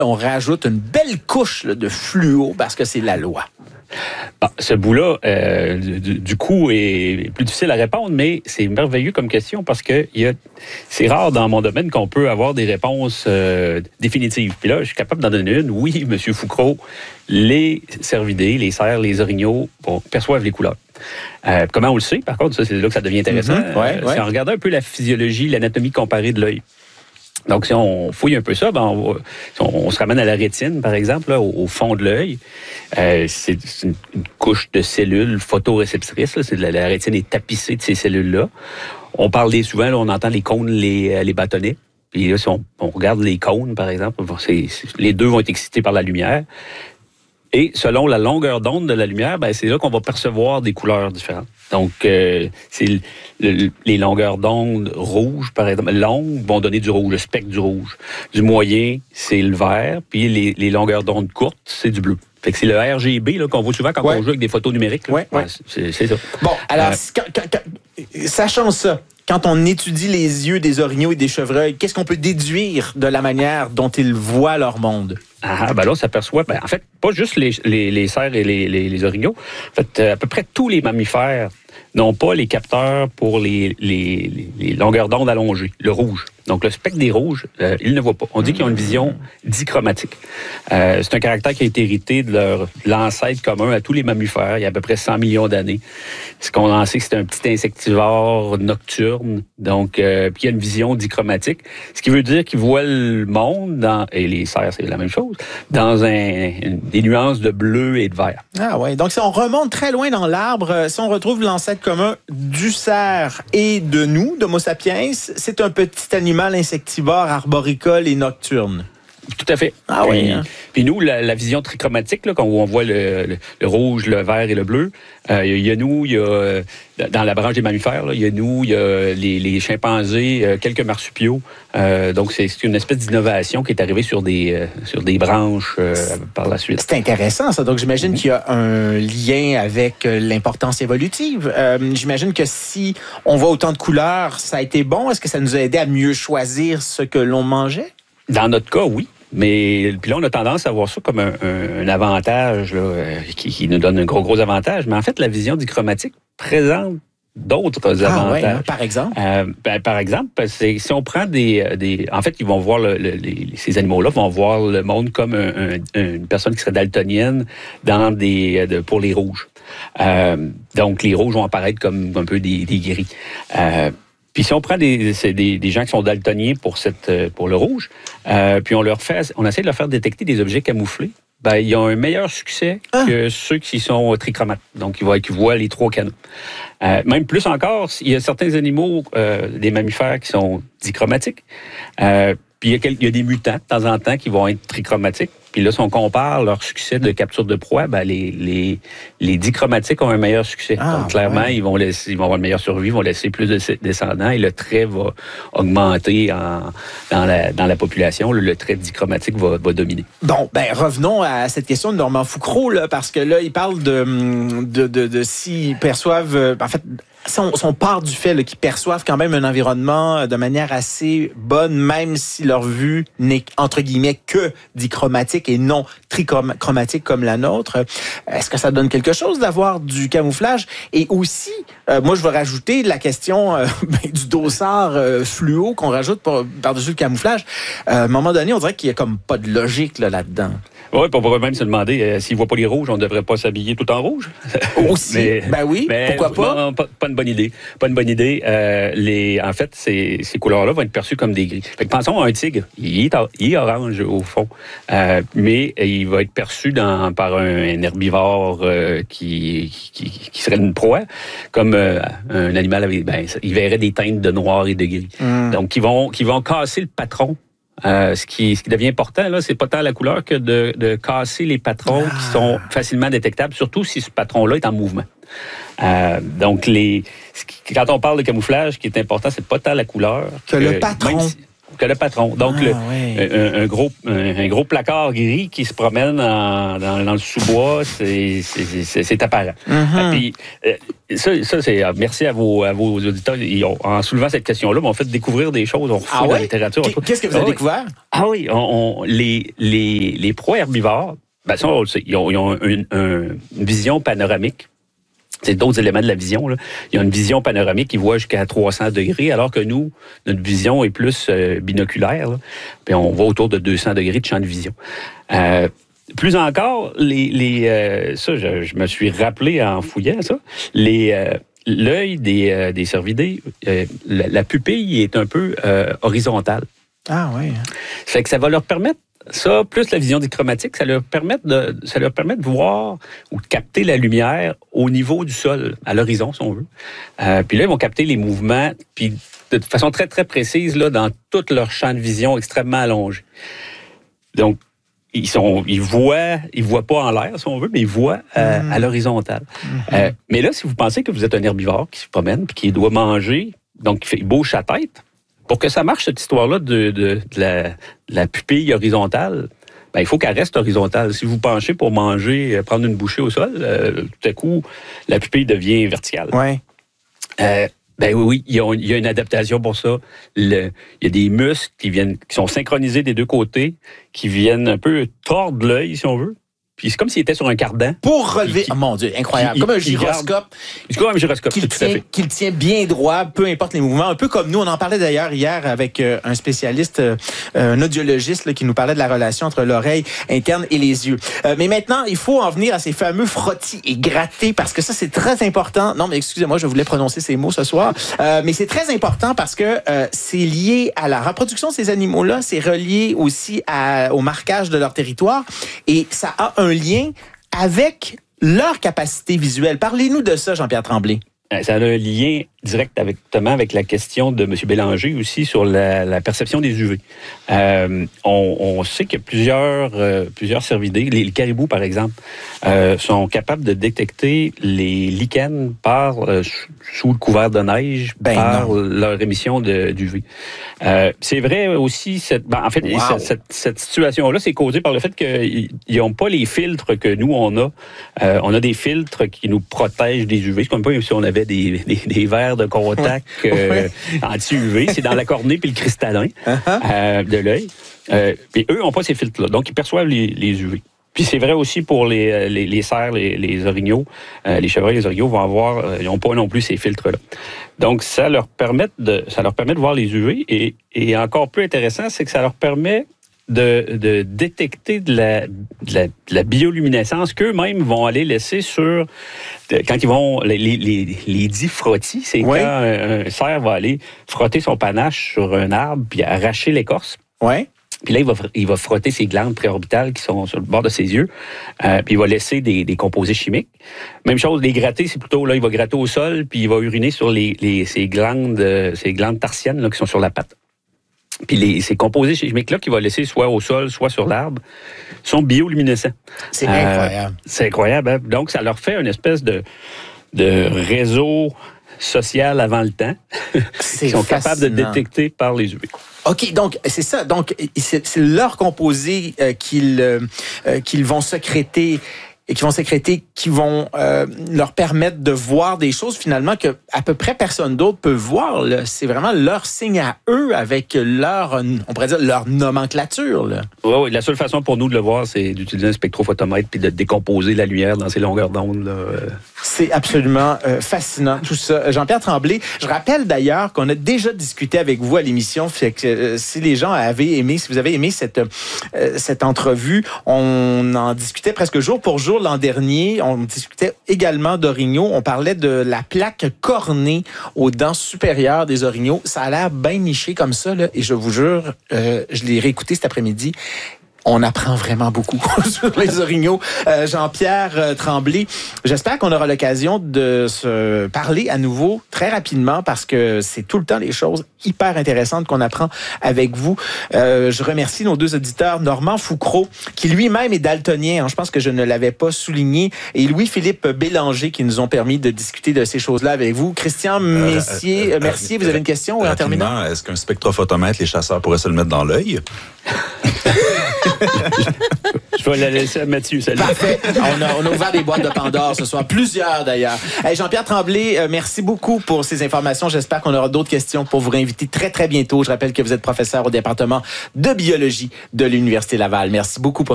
on rajoute une belle couche là, de fluo parce que c'est la loi. Ce bout-là, du coup, est plus difficile à répondre, mais c'est merveilleux comme question parce que c'est rare dans mon domaine qu'on peut avoir des réponses définitives. Puis là, je suis capable d'en donner une. Oui, M. Foucault, les cervidés, les cerfs, les orignaux perçoivent les couleurs. Comment on le sait? Par contre, ça, c'est là que ça devient intéressant. Si on regarde un peu la physiologie, l'anatomie comparée de l'œil. Donc, si on fouille un peu ça, on se ramène à la rétine, par exemple, là, au fond de l'œil. C'est une couche de cellules photoréceptrices. Là, la rétine est tapissée de ces cellules-là. On parle souvent, là, on entend les cônes, les bâtonnets. Puis là, si on regarde les cônes, par exemple, les deux vont être excités par la lumière. Et selon la longueur d'onde de la lumière, c'est là qu'on va percevoir des couleurs différentes. Donc, c'est les longueurs d'onde rouges, par exemple, longues vont donner du rouge, le spectre du rouge. Du moyen, c'est le vert, puis les longueurs d'onde courtes, c'est du bleu. Fait que c'est le RGB là, qu'on voit souvent quand on joue avec des photos numériques. Là. C'est ça. Bon, alors, sachant ça, quand on étudie les yeux des orignaux et des chevreuils, qu'est-ce qu'on peut déduire de la manière dont ils voient leur monde? Là, on s'aperçoit, en fait, pas juste les cerfs et les orignaux. En fait, à peu près tous les mammifères n'ont pas les capteurs pour les longueurs d'onde allongées, le rouge. Donc, le spectre des rouges, ils ne voient pas. On dit qu'ils ont une vision dichromatique. C'est un caractère qui a été hérité de l'ancêtre commun à tous les mammifères il y a à peu près 100 millions d'années. Ce qu'on en sait, c'est un petit insectivore nocturne. Donc, puis il y a une vision dichromatique. Ce qui veut dire qu'ils voient le monde, et les cerfs, c'est la même chose, dans des nuances de bleu et de vert. Ah oui. Donc, si on remonte très loin dans l'arbre, si on retrouve l'ancêtre commun du cerf et de nous, d'Homo sapiens, c'est un petit animal insectivore, arboricole et nocturne. Tout à fait. Ah oui. Puis nous, la vision trichromatique, là, quand on voit le rouge, le vert et le bleu, il y a nous, il y a dans la branche des mammifères, là, il y a nous, il y a les chimpanzés, quelques marsupiaux. Donc c'est une espèce d'innovation qui est arrivée sur des branches par la suite. C'est intéressant ça. Donc j'imagine qu'il y a un lien avec l'importance évolutive. J'imagine que si on voit autant de couleurs, ça a été bon. Est-ce que ça nous a aidé à mieux choisir ce que l'on mangeait? Dans notre cas, oui. Mais puis là, on a tendance à voir ça comme un avantage là, qui nous donne un gros avantage. Mais en fait, la vision dichromatique présente d'autres avantages. Ouais, par exemple? Par exemple, si on prend en fait, ils vont voir ces animaux-là vont voir le monde comme une personne qui serait daltonienne pour les rouges. Donc, les rouges vont apparaître comme un peu des gris. Puis si on prend des gens qui sont daltoniens pour le rouge, puis on essaie de leur faire détecter des objets camouflés, ils ont un meilleur succès que ceux qui sont trichromates. Donc, ils voient les trois canaux. Même plus encore, il y a certains animaux, des mammifères qui sont dichromatiques. Puis il y a des mutants, de temps en temps, qui vont être trichromatiques. Puis là, si on compare leur succès de capture de proie, les dichromatiques ont un meilleur succès. Donc, clairement, ils vont avoir une meilleure survie, ils vont laisser plus de descendants et le trait va augmenter dans la population. Le trait dichromatique va dominer. Bon, revenons à cette question de Normand Foucault, là, parce que là, il parle de s'ils perçoivent... en fait, si on part du fait qu'ils perçoivent quand même un environnement de manière assez bonne, même si leur vue n'est, entre guillemets, que dichromatique et non trichromatique comme la nôtre, est-ce que ça donne quelque chose d'avoir du camouflage? Et aussi, moi, je vais rajouter la question du dossard fluo qu'on rajoute par-dessus le camouflage. À un moment donné, on dirait qu'il n'y a comme pas de logique là-dedans. Oui, on pourrait même se demander s'ils ne voient pas les rouges, on ne devrait pas s'habiller tout en rouge. Aussi, oui, pourquoi pas? Pas une bonne idée. Pas une bonne idée. En fait, ces couleurs-là vont être perçues comme des gris. Fait que pensons à un tigre. Il est orange, au fond. Mais il va être perçu par un herbivore qui serait une proie, comme un animal avec... il verrait des teintes de noir et de gris. Donc, qui vont casser le patron. Ce qui devient important, là, c'est pas tant la couleur que de casser les patrons qui sont facilement détectables, surtout si ce patron-là est en mouvement. Donc, quand on parle de camouflage, ce qui est important, c'est pas tant la couleur que le patron. que le patron. Donc, un gros placard gris qui se promène dans le sous-bois, c'est apparent. Puis, ça c'est merci à vos auditeurs. En soulevant cette question-là, on fait découvrir des choses. On refait dans la littérature. Qu'est-ce que vous avez découvert? Ah oui, les proies herbivores, ça, on le sait, ils ont une vision panoramique. C'est d'autres éléments de la vision. Là. Il y a une vision panoramique qui voit jusqu'à 300 degrés, alors que nous, notre vision est plus binoculaire. Là. Puis on va autour de 200 degrés de champ de vision. Plus encore, ça, je me suis rappelé en fouillant ça, l'œil des cervidés, la pupille est un peu horizontale. Ah oui. Ça fait que ça va leur permettre, ça, plus la vision dichromatique, ça leur permet de voir ou de capter la lumière au niveau du sol, à l'horizon, si on veut. Puis là, ils vont capter les mouvements, puis de façon très, très précise, là, dans tout leur champ de vision extrêmement allongé. Donc, ils voient pas en l'air, si on veut, mais ils voient à l'horizontale. Mais là, si vous pensez que vous êtes un herbivore qui se promène, puis qui doit manger, donc il bouge sa tête, pour que ça marche, cette histoire-là de la pupille horizontale, il faut qu'elle reste horizontale. Si vous penchez pour manger, prendre une bouchée au sol, tout à coup, la pupille devient verticale. Ouais. Oui, il y a une adaptation pour ça. Il y a des muscles qui sont synchronisés des deux côtés, qui viennent un peu tordre l'œil, si on veut. Puis c'est comme s'il était sur un cardan. Pour relever... mon Dieu, incroyable. Comme un gyroscope. C'est comme un gyroscope, tout à fait. Qu'il tient bien droit, peu importe les mouvements. Un peu comme nous, on en parlait d'ailleurs hier avec un spécialiste, un audiologiste là, qui nous parlait de la relation entre l'oreille interne et les yeux. Mais maintenant, il faut en venir à ces fameux frottis et grattés parce que ça, c'est très important. Non, mais excusez-moi, je voulais prononcer ces mots ce soir. Mais c'est très important parce que c'est lié à la reproduction de ces animaux-là. C'est relié aussi au marquage de leur territoire. Et ça a un lien avec leur capacité visuelle. Parlez-nous de ça, Jean-Pierre Tremblay. Ça a un lien directement avec la question de M. Bélanger aussi sur la perception des UV. On sait que plusieurs cervidés, les caribous par exemple, sont capables de détecter les lichens sous le couvert de neige par leur émission d'UV. C'est vrai aussi, cette situation-là, c'est causé par le fait qu'ils n'ont pas les filtres que nous, on a. On a des filtres qui nous protègent des UV. C'est comme pas si on avait des verres de contact anti-UV. C'est dans la cornée puis le cristallin de l'œil. Et eux n'ont pas ces filtres-là. Donc, ils perçoivent les UV. Puis c'est vrai aussi pour les cerfs, les orignaux. Les chevreuils, les orignaux ils n'ont pas non plus ces filtres-là. Donc, ça leur permet de voir les UV. Et encore plus intéressant, c'est que ça leur permet de détecter de la bioluminescence qu'eux-mêmes vont aller laisser sur... Quand ils vont... Les dits frottis, c'est quand un cerf va aller frotter son panache sur un arbre puis arracher l'écorce. Oui. Puis là, il va frotter ses glandes préorbitales qui sont sur le bord de ses yeux. Puis il va laisser des composés chimiques. Même chose, les gratter, c'est plutôt... Là, il va gratter au sol puis il va uriner sur ces glandes tarsiennes là, qui sont sur la patte. Puis ces composés chimiques-là qu'il va laisser soit au sol, soit sur l'arbre, sont bioluminescents. C'est incroyable. C'est incroyable. Hein? Donc, ça leur fait une espèce de réseau social avant le temps qu'ils sont capables de détecter par les UV. OK, donc c'est ça. Donc, c'est leur composé qu'ils vont sécréter qui vont leur permettre de voir des choses finalement que à peu près personne d'autre peut voir. Là. C'est vraiment leur signe à eux avec on pourrait dire, leur nomenclature. Oui, la seule façon pour nous de le voir, c'est d'utiliser un spectrophotomètre puis de décomposer la lumière dans ses longueurs d'onde. Là. C'est absolument fascinant, tout ça. Jean-Pierre Tremblay, je rappelle d'ailleurs qu'on a déjà discuté avec vous à l'émission, fait que si les gens si vous avez aimé cette entrevue, on en discutait presque jour pour jour l'an dernier. On discutait également d'orignaux. On parlait de la plaque cornée aux dents supérieures des orignaux. Ça a l'air bien niché comme ça, là, et je vous jure, je l'ai réécouté cet après-midi. On apprend vraiment beaucoup sur les orignaux. Jean-Pierre Tremblay, j'espère qu'on aura l'occasion de se parler à nouveau très rapidement parce que c'est tout le temps des choses hyper intéressantes qu'on apprend avec vous. Je remercie nos 2 auditeurs, Normand Foucreau, qui lui-même est daltonien, je pense que je ne l'avais pas souligné, et Louis-Philippe Bélanger, qui nous ont permis de discuter de ces choses-là avec vous. Christian Mercier, vous avez une question en terminant? Est-ce qu'un spectrophotomètre, les chasseurs pourraient se le mettre dans l'œil? Je vais la laisser à Mathieu. Salut. Parfait. On a ouvert des boîtes de Pandore ce soir, plusieurs d'ailleurs. Hey, Jean-Pierre Tremblay, merci beaucoup pour ces informations. J'espère qu'on aura d'autres questions pour vous réinviter très, très bientôt. Je rappelle que vous êtes professeur au département de biologie de l'Université Laval. Merci beaucoup pour